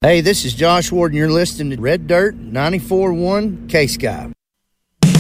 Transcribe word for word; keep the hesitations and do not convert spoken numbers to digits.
Hey, this is Josh Ward, and you're listening to Red Dirt ninety-four point one K-Sky.